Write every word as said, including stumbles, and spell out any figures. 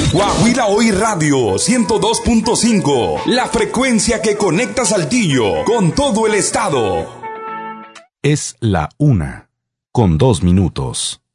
Guajira Hoy Radio ciento dos punto cinco, la frecuencia que conecta Saltillo con todo el estado. Es la una, con dos minutos.